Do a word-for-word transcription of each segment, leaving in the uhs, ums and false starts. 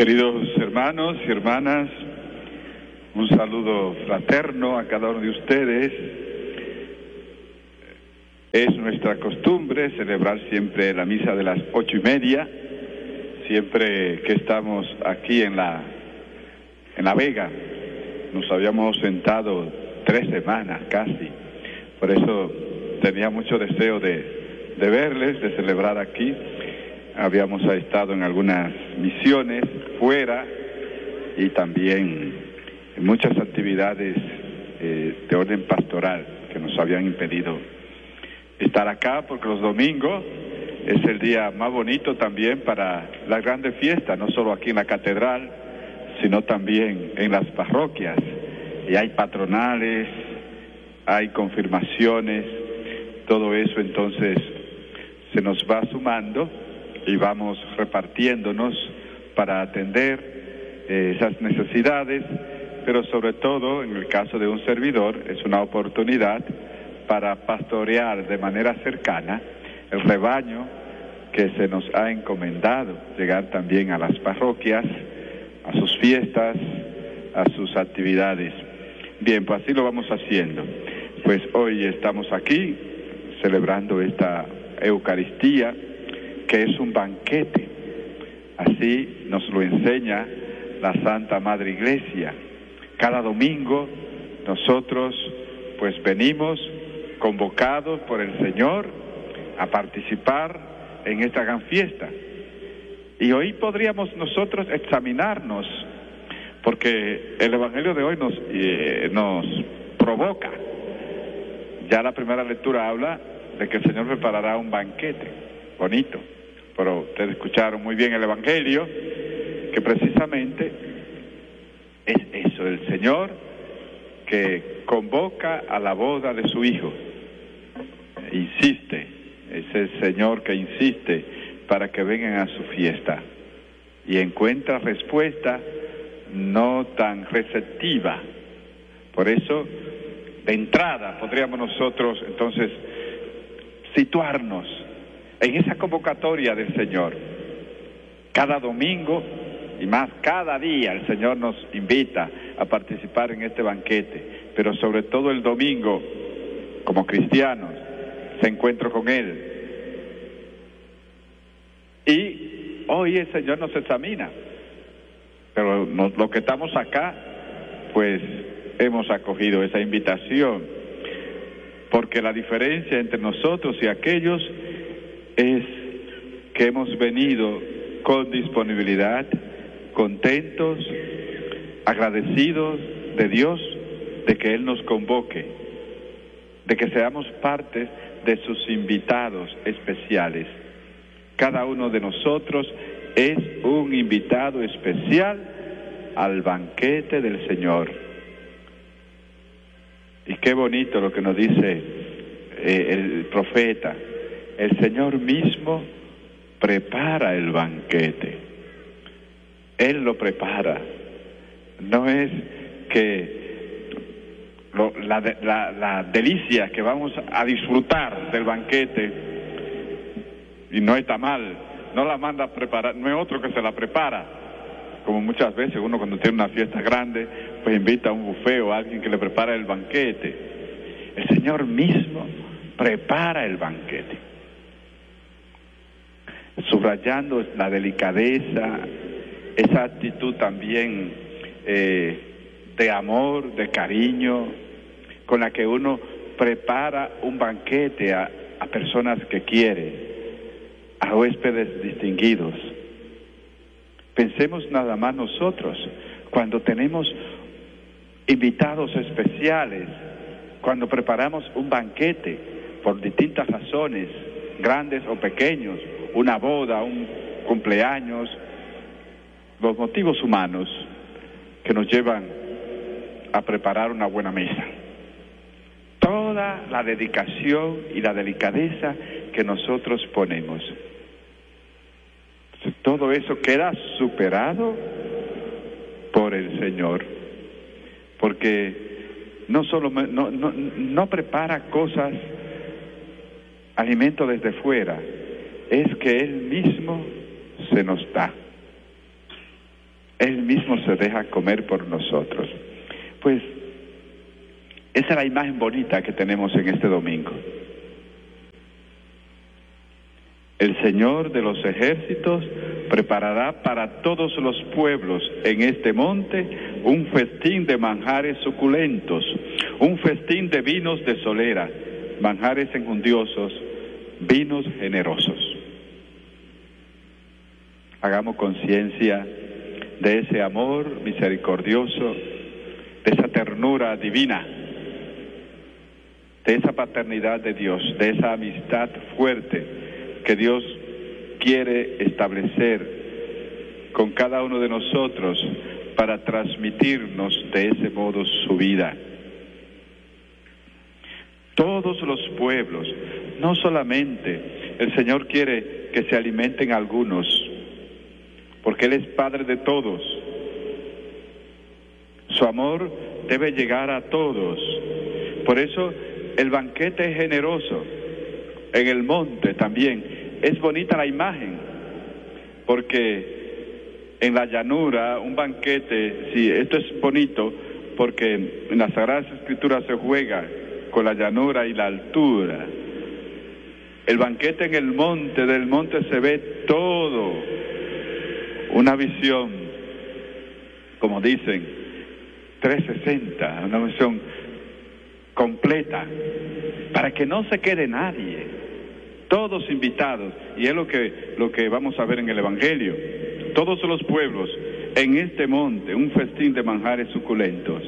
Queridos hermanos y hermanas, un saludo fraterno a cada uno de ustedes. Es nuestra costumbre celebrar siempre la misa de las ocho y media, siempre que estamos aquí en la, en la Vega. Nos habíamos sentado tres semanas casi, por eso tenía mucho deseo de, de verles, de celebrar aquí. Habíamos estado en algunas misiones fuera y también en muchas actividades eh, de orden pastoral que nos habían impedido estar acá, porque los domingos es el día más bonito también para las grandes fiestas, no solo aquí en la catedral, sino también en las parroquias. Y hay patronales, hay confirmaciones, todo eso entonces se nos va sumando y vamos repartiéndonos para atender eh, esas necesidades, pero sobre todo en el caso de un servidor es una oportunidad para pastorear de manera cercana el rebaño que se nos ha encomendado, llegar también a las parroquias, a sus fiestas, a sus actividades. Bien, pues así lo vamos haciendo. Pues hoy estamos aquí celebrando esta Eucaristía, que es un banquete. Así nos lo enseña la Santa Madre Iglesia. Cada domingo nosotros pues venimos convocados por el Señor a participar en esta gran fiesta. Y hoy podríamos nosotros examinarnos, porque el Evangelio de hoy nos, eh, nos provoca. Ya la primera lectura habla de que el Señor preparará un banquete bonito. Pero ustedes escucharon muy bien el Evangelio, que precisamente es eso, el Señor que convoca a la boda de su Hijo. Insiste, es el Señor que insiste para que vengan a su fiesta. Y encuentra respuesta no tan receptiva. Por eso, de entrada, podríamos nosotros entonces situarnos en esa convocatoria del Señor. Cada domingo y más cada día el Señor nos invita a participar en este banquete, pero sobre todo el domingo, como cristianos, se encuentra con Él. Y hoy el Señor nos examina, pero nos, los que estamos acá, pues hemos acogido esa invitación, porque la diferencia entre nosotros y aquellos es que hemos venido con disponibilidad, contentos, agradecidos de Dios, de que Él nos convoque, de que seamos parte de sus invitados especiales. Cada uno de nosotros es un invitado especial al banquete del Señor. Y qué bonito lo que nos dice eh, el profeta. El Señor mismo prepara el banquete. Él lo prepara. No es que lo, la, la, la delicia que vamos a disfrutar del banquete, y no está mal, no la manda a preparar, no es otro que se la prepara. Como muchas veces uno cuando tiene una fiesta grande, pues invita a un buffet o a alguien que le prepara el banquete. El Señor mismo prepara el banquete, subrayando la delicadeza, esa actitud también eh, de amor, de cariño, con la que uno prepara un banquete a, a personas que quiere, a huéspedes distinguidos. Pensemos nada más nosotros, cuando tenemos invitados especiales, cuando preparamos un banquete por distintas razones, grandes o pequeños, una boda, un cumpleaños, los motivos humanos que nos llevan a preparar una buena mesa. Toda la dedicación y la delicadeza que nosotros ponemos. Todo eso queda superado por el Señor, porque no solo no, no, no prepara cosas, alimento desde fuera, es que Él mismo se nos da. Él mismo se deja comer por nosotros. Pues esa es la imagen bonita que tenemos en este domingo. El Señor de los ejércitos preparará para todos los pueblos en este monte un festín de manjares suculentos, un festín de vinos de solera, manjares enjundiosos, vinos generosos. Hagamos conciencia de ese amor misericordioso, de esa ternura divina, de esa paternidad de Dios, de esa amistad fuerte que Dios quiere establecer con cada uno de nosotros para transmitirnos de ese modo su vida. Todos los pueblos, no solamente el Señor quiere que se alimenten algunos, porque Él es Padre de todos. Su amor debe llegar a todos. Por eso el banquete es generoso. En el monte también es bonita la imagen, porque en la llanura un banquete, sí, esto es bonito, porque en las Sagradas Escrituras se juega con la llanura y la altura. El banquete en el monte, del monte se ve todo, una visión, como dicen, trescientos sesenta, una visión completa, para que no se quede nadie. Todos invitados, y es lo que, lo que vamos a ver en el Evangelio. Todos los pueblos en este monte, un festín de manjares suculentos.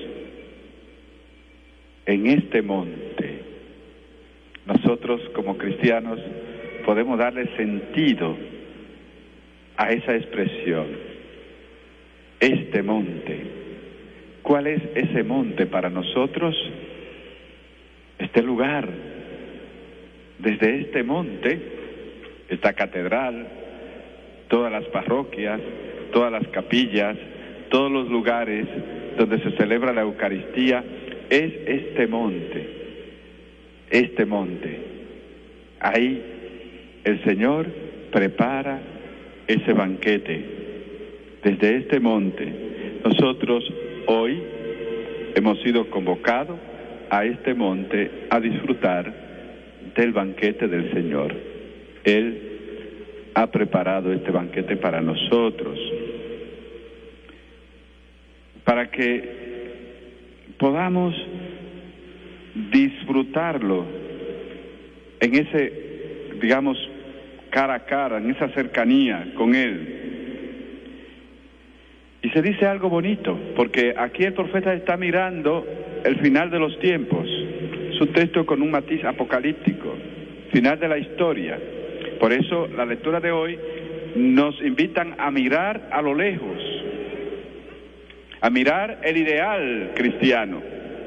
En este monte, nosotros como cristianos podemos darle sentido a esa expresión. Este monte. ¿Cuál es ese monte para nosotros? Este lugar. Desde este monte, esta catedral, todas las parroquias, todas las capillas, todos los lugares donde se celebra la Eucaristía, es este monte, este monte. Ahí el Señor prepara ese banquete. Desde este monte, nosotros hoy hemos sido convocados a este monte a disfrutar del banquete del Señor. Él ha preparado este banquete para nosotros, para que podamos disfrutarlo en ese, digamos, cara a cara, en esa cercanía con Él. Y se dice algo bonito, porque aquí el profeta está mirando el final de los tiempos. Su texto con un matiz apocalíptico, final de la historia. Por eso la lectura de hoy nos invitan a mirar a lo lejos, a mirar el ideal cristiano,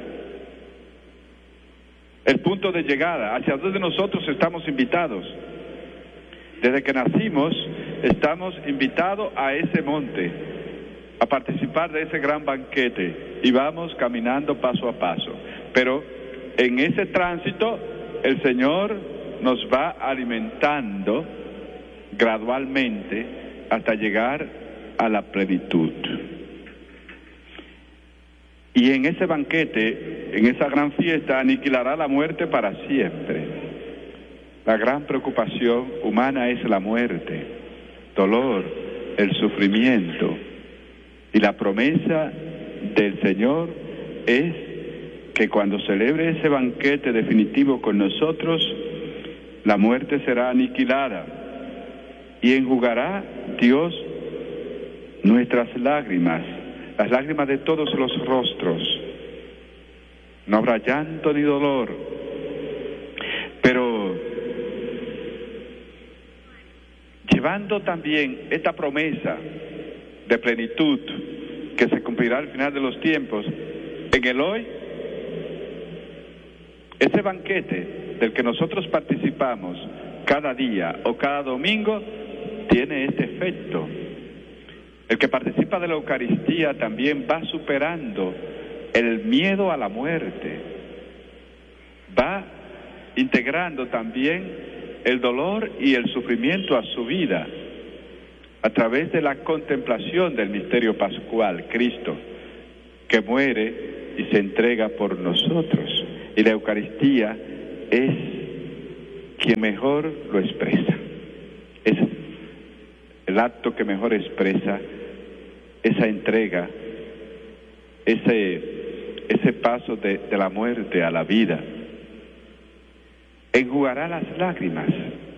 el punto de llegada, hacia donde nosotros estamos invitados. Desde que nacimos estamos invitados a ese monte, a participar de ese gran banquete, y vamos caminando paso a paso. Pero en ese tránsito, el Señor nos va alimentando gradualmente hasta llegar a la plenitud. Y en ese banquete, en esa gran fiesta, aniquilará la muerte para siempre. La gran preocupación humana es la muerte, dolor, el sufrimiento. Y la promesa del Señor es que cuando celebre ese banquete definitivo con nosotros, la muerte será aniquilada y enjugará Dios nuestras lágrimas, las lágrimas de todos los rostros. No habrá llanto ni dolor, pero llevando también esta promesa de plenitud que se cumplirá al final de los tiempos, en el hoy, ese banquete del que nosotros participamos cada día o cada domingo tiene este efecto. El que participa de la Eucaristía también va superando el miedo a la muerte, va integrando también el dolor y el sufrimiento a su vida. a través de la contemplación del misterio pascual, Cristo, que muere y se entrega por nosotros. Y la Eucaristía es quien mejor lo expresa. Es el acto que mejor expresa esa entrega, ese, ese paso de, de la muerte a la vida. Enjugará las lágrimas.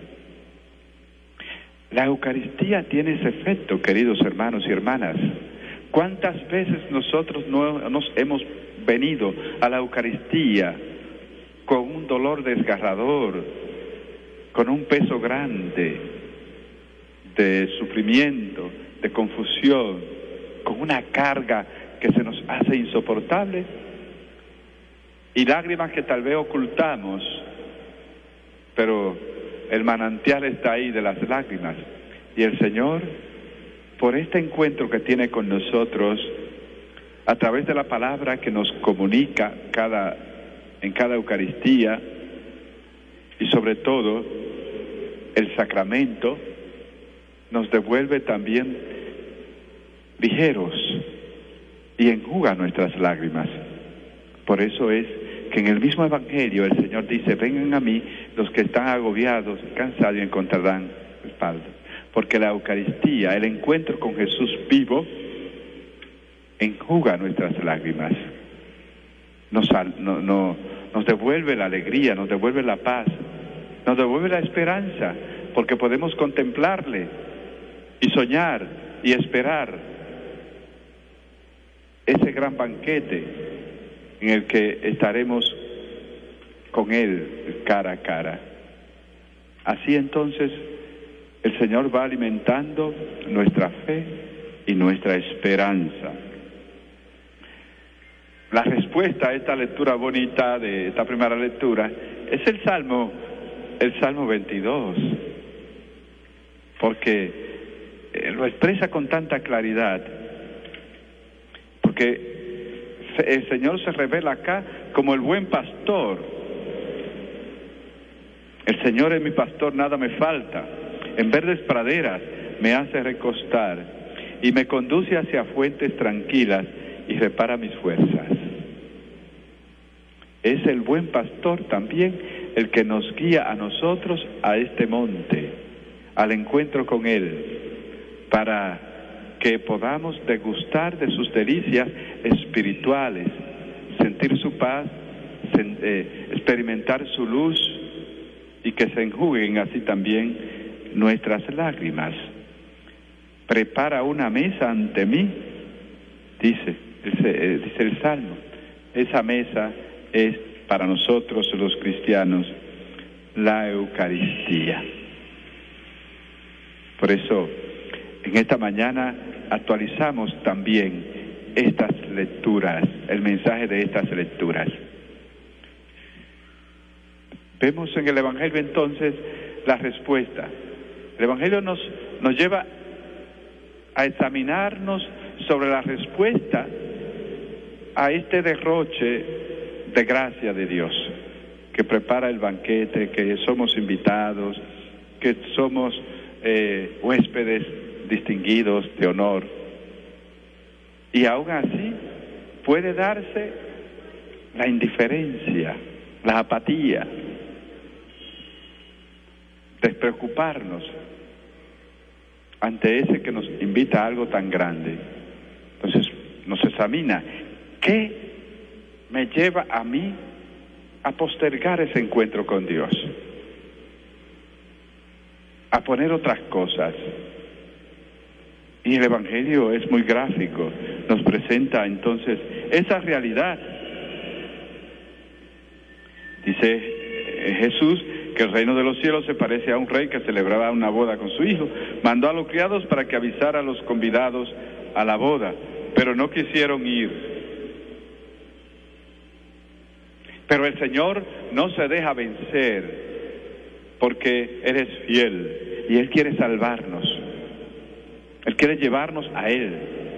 La Eucaristía tiene ese efecto, queridos hermanos y hermanas. ¿Cuántas veces nosotros no nos hemos venido a la Eucaristía con un dolor desgarrador, con un peso grande de sufrimiento, de confusión, con una carga que se nos hace insoportable y lágrimas que tal vez ocultamos, pero el manantial está ahí de las lágrimas? Y el Señor, por este encuentro que tiene con nosotros, a través de la palabra que nos comunica cada, en cada Eucaristía, y sobre todo el sacramento, nos devuelve también ligeros y enjuga nuestras lágrimas. Por eso es que en el mismo Evangelio el Señor dice: vengan a mí los que están agobiados y cansados y encontrarán respaldo. Porque la Eucaristía, el encuentro con Jesús vivo, enjuga nuestras lágrimas, nos, no, no, nos devuelve la alegría, nos devuelve la paz, nos devuelve la esperanza, porque podemos contemplarle y soñar y esperar ese gran banquete en el que estaremos con Él cara a cara. Así entonces el Señor va alimentando nuestra fe y nuestra esperanza. La respuesta a esta lectura bonita, de esta primera lectura, es el Salmo, el Salmo veintidós, porque lo expresa con tanta claridad, porque el Señor se revela acá como el buen pastor. El Señor es mi pastor, nada me falta. En verdes praderas me hace recostar y me conduce hacia fuentes tranquilas y repara mis fuerzas. Es el buen pastor también el que nos guía a nosotros a este monte, al encuentro con Él, para que podamos degustar de sus delicias espirituales, sentir su paz, sen, eh, experimentar su luz, y que se enjuguen así también nuestras lágrimas. Prepara una mesa ante mí, dice, dice, dice el Salmo. Esa mesa es para nosotros los cristianos la Eucaristía. Por eso, en esta mañana actualizamos también estas lecturas, el mensaje de estas lecturas. Vemos en el Evangelio entonces la respuesta. El Evangelio nos, nos lleva a examinarnos sobre la respuesta a este derroche de gracia de Dios, que prepara el banquete, que somos invitados, que somos eh, huéspedes distinguidos de honor. Y aún así puede darse la indiferencia, la apatía, despreocuparnos ante ese que nos invita a algo tan grande. Entonces nos examina, ¿qué me lleva a mí a postergar ese encuentro con Dios? A poner otras cosas. Y el Evangelio es muy gráfico, nos presenta entonces esa realidad. Dice eh, Jesús que el reino de los cielos se parece a un rey que celebraba una boda con su hijo. Mandó a los criados para que avisara a los convidados a la boda, pero no quisieron ir. Pero el Señor no se deja vencer, porque Él es fiel y Él quiere salvarnos. Él quiere llevarnos a Él.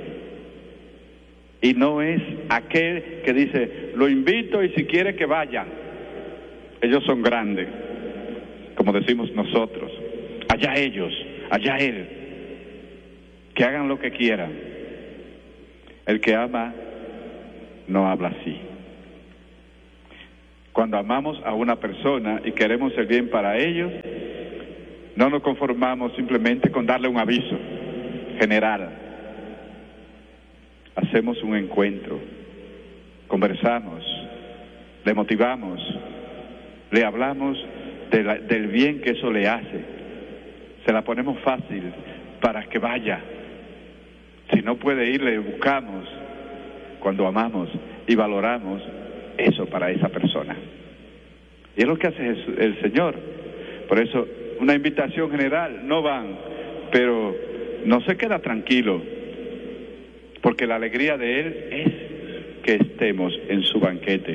Y no es aquel que dice, lo invito y si quiere que vayan. Ellos son grandes, como decimos nosotros. Allá ellos, allá Él. que hagan lo que quieran. El que ama no habla así. Cuando amamos a una persona y queremos el bien para ellos, no nos conformamos simplemente con darle un aviso general. Hacemos un encuentro, conversamos, le motivamos, le hablamos de la, del bien que eso le hace. Se la ponemos fácil para que vaya. Si no puede ir, le buscamos. Cuando amamos y valoramos eso para esa persona. Y es lo que hace el Señor. Por eso, una invitación general, no van, pero no se queda tranquilo, porque la alegría de Él es que estemos en su banquete.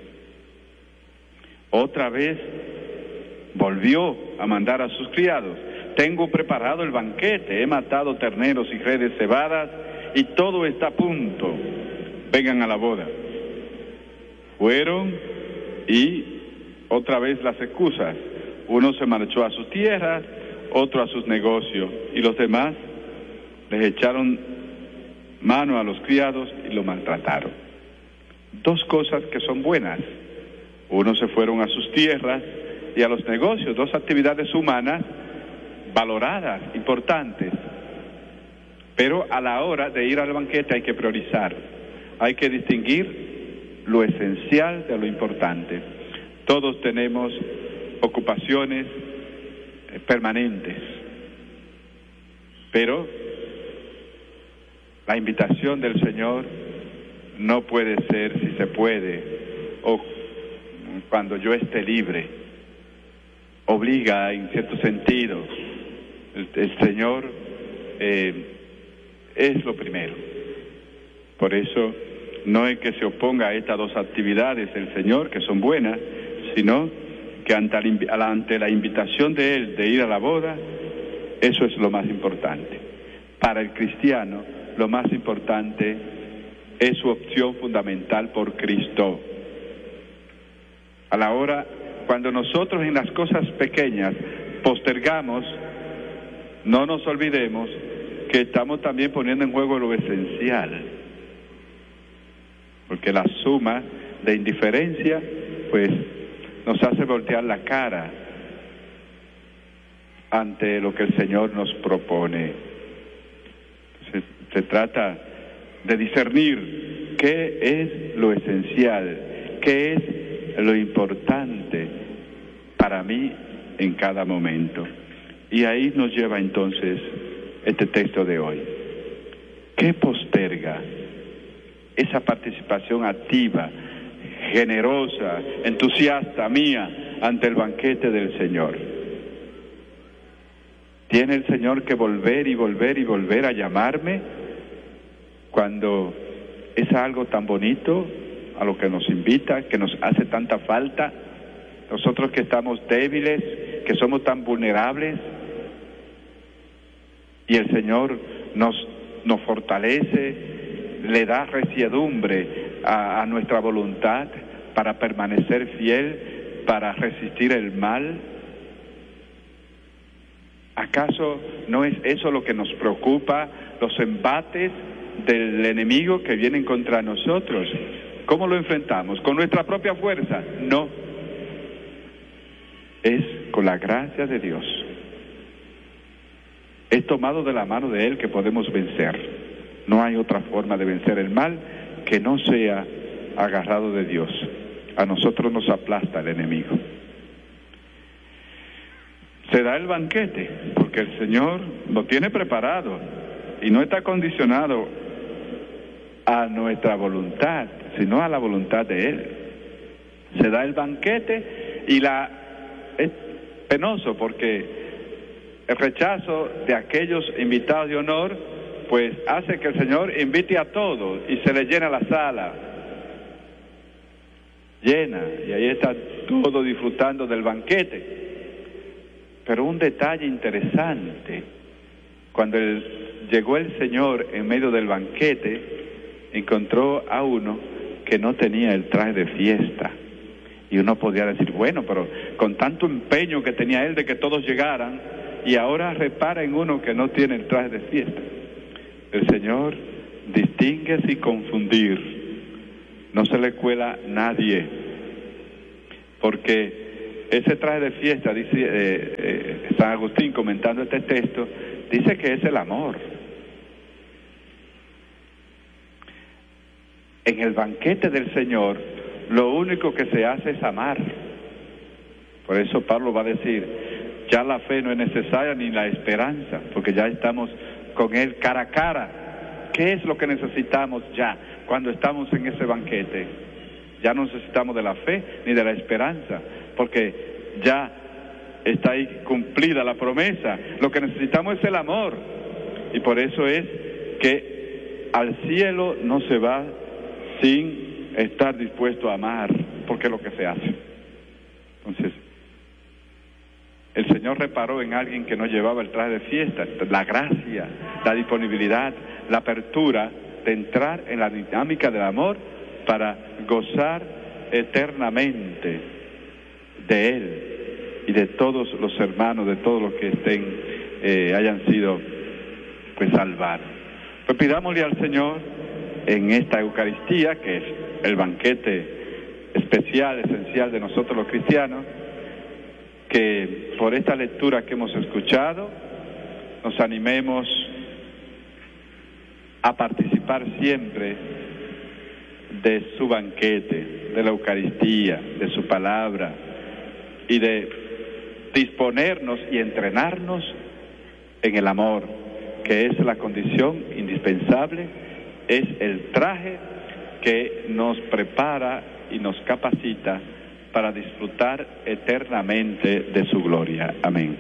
Otra vez volvió a mandar a sus criados: tengo preparado el banquete, he matado terneros y redes cebadas, y todo está a punto. Vengan a la boda. Fueron y otra vez las excusas. Uno se marchó a sus tierras, otro a sus negocios, y los demás les echaron mano a los criados y lo maltrataron. Dos cosas que son buenas. Unos se fueron a sus tierras y a los negocios, dos actividades humanas valoradas, importantes. Pero a la hora de ir al banquete hay que priorizar, hay que distinguir lo esencial de lo importante. Todos tenemos ocupaciones permanentes, pero la invitación del Señor no puede ser si se puede o cuando yo esté libre. Obliga en cierto sentido. El, el Señor eh, es lo primero. Por eso no es que se oponga a estas dos actividades el Señor, que son buenas, sino que ante la, ante la invitación de Él de ir a la boda, eso es lo más importante. Para el cristiano, lo más importante es su opción fundamental por Cristo. A la hora, cuando nosotros en las cosas pequeñas postergamos, no nos olvidemos que estamos también poniendo en juego lo esencial. Porque la suma de indiferencia, pues, nos hace voltear la cara ante lo que el Señor nos propone. Se, se trata de discernir qué es lo esencial, qué es lo importante para mí en cada momento. Y ahí nos lleva entonces este texto de hoy. ¿Qué posterga esa participación activa, generosa, entusiasta mía ante el banquete del Señor? ¿Tiene el Señor que volver y volver y volver a llamarme cuando es algo tan bonito a lo que nos invita, que nos hace tanta falta? Nosotros que estamos débiles, que somos tan vulnerables, y el Señor nos, nos fortalece, le da resiedumbre a, a nuestra voluntad para permanecer fiel, para resistir el mal. ¿Acaso no es eso lo que nos preocupa, los embates del enemigo que vienen contra nosotros? ¿Cómo lo enfrentamos? ¿Con nuestra propia fuerza? No. Es con la gracia de Dios. Es tomado de la mano de Él que podemos vencer. No hay otra forma de vencer el mal que no sea agarrado de Dios. A nosotros nos aplasta el enemigo. Se da el banquete porque el Señor lo tiene preparado y no está condicionado a nuestra voluntad, sino a la voluntad de Él. Se da el banquete y la es penoso porque el rechazo de aquellos invitados de honor pues hace que el Señor invite a todos y se le llena la sala, llena, y ahí está todo disfrutando del banquete. Pero un detalle interesante, cuando el, llegó el Señor en medio del banquete, encontró a uno que no tenía el traje de fiesta. Y uno podía decir, bueno, pero con tanto empeño que tenía él de que todos llegaran, y ahora repara en uno que no tiene el traje de fiesta. El Señor distingue sin confundir, no se le cuela nadie, porque ese traje de fiesta, dice eh, eh, San Agustín comentando este texto, dice que es el amor. En el banquete del Señor, lo único que se hace es amar. Por eso Pablo va a decir, ya la fe no es necesaria ni la esperanza, porque ya estamos con Él cara a cara. ¿Qué es lo que necesitamos ya cuando estamos en ese banquete? Ya no necesitamos de la fe ni de la esperanza, porque ya está ahí cumplida la promesa. Lo que necesitamos es el amor, y por eso es que al cielo no se va sin estar dispuesto a amar, porque es lo que se hace. Entonces, el Señor reparó en alguien que no llevaba el traje de fiesta, la gracia, la disponibilidad, la apertura de entrar en la dinámica del amor para gozar eternamente de Él y de todos los hermanos, de todos los que estén, eh, hayan sido pues salvados. Pues pidámosle al Señor en esta Eucaristía, que es el banquete especial, esencial de nosotros los cristianos, que por esta lectura que hemos escuchado nos animemos a participar siempre de su banquete, de la Eucaristía, de su palabra, y de disponernos y entrenarnos en el amor, que es la condición indispensable, es el traje que nos prepara y nos capacita para disfrutar eternamente de su gloria. Amén.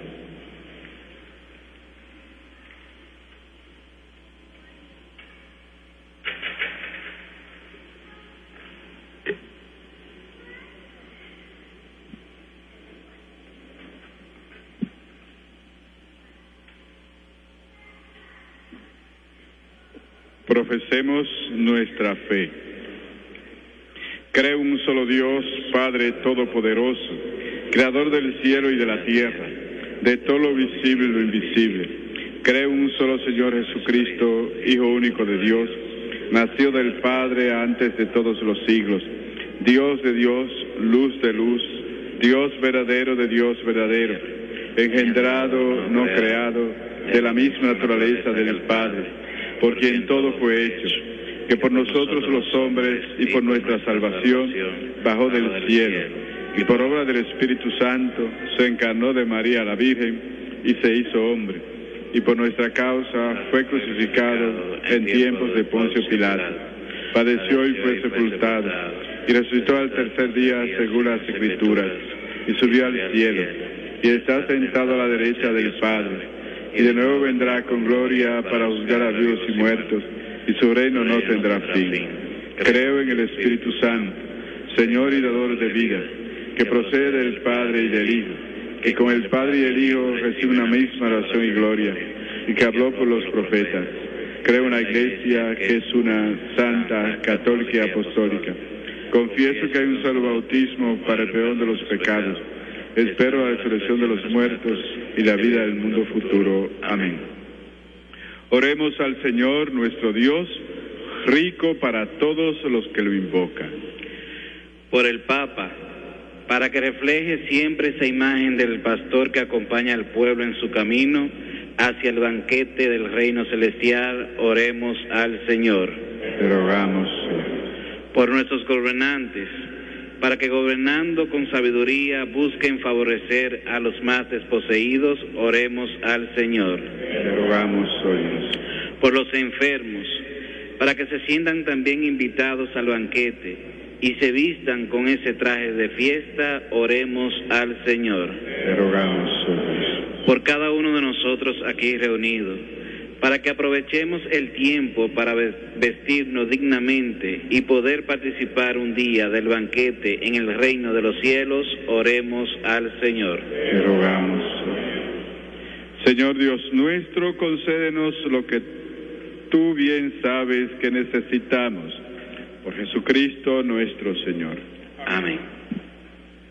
Profesemos nuestra fe. Creo un solo Dios, Padre Todopoderoso, Creador del cielo y de la tierra, de todo lo visible y lo invisible. Creo un solo Señor Jesucristo, Hijo único de Dios, nació del Padre antes de todos los siglos, Dios de Dios, luz de luz, Dios verdadero de Dios verdadero, engendrado, no creado, de la misma naturaleza del Padre, por quien todo fue hecho, que por nosotros los hombres y por nuestra salvación bajó del cielo, y por obra del Espíritu Santo se encarnó de María la Virgen y se hizo hombre, y por nuestra causa fue crucificado en tiempos de Poncio Pilato, padeció y fue sepultado, y resucitó al tercer día según las Escrituras, y subió al cielo, y está sentado a la derecha del Padre, y de nuevo vendrá con gloria para juzgar a vivos y muertos, y su reino no tendrá fin. Creo en el Espíritu Santo, Señor y dador de vida, que procede del Padre y del Hijo, que con el Padre y el Hijo recibe una misma oración y gloria, y que habló por los profetas. Creo en la Iglesia, que es una santa, católica y apostólica. Confieso que hay un solo bautismo para el perdón de los pecados. Espero la resurrección de los muertos y la vida del mundo futuro. Amén. Oremos al Señor nuestro Dios, rico para todos los que lo invocan. Por el Papa, para que refleje siempre esa imagen del pastor que acompaña al pueblo en su camino hacia el banquete del reino celestial, oremos al Señor. Te rogamos. Por nuestros gobernantes, para que gobernando con sabiduría busquen favorecer a los más desposeídos, oremos al Señor. Te rogamos, oh Dios. Por los enfermos, para que se sientan también invitados al banquete y se vistan con ese traje de fiesta, oremos al Señor. Te rogamos, oh Dios. Por cada uno de nosotros aquí reunidos, para que aprovechemos el tiempo para vestirnos dignamente y poder participar un día del banquete en el reino de los cielos, oremos al Señor. Te rogamos. Señor Dios nuestro, concédenos lo que tú bien sabes que necesitamos. Por Jesucristo nuestro Señor. Amén.